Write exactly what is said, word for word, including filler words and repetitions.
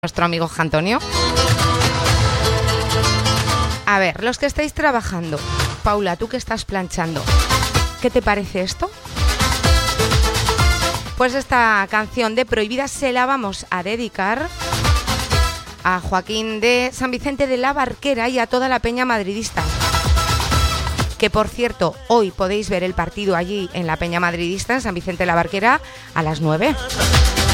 nuestro amigo Antonio. A ver, los que estáis trabajando, Paula, tú que estás planchando, ¿qué te parece esto? Pues esta canción de Prohibida se la vamos a dedicar a Joaquín de San Vicente de la Barquera y a toda la peña madridista. Que por cierto, hoy podéis ver el partido allí en la peña madridista, en San Vicente de la Barquera, a las nueve.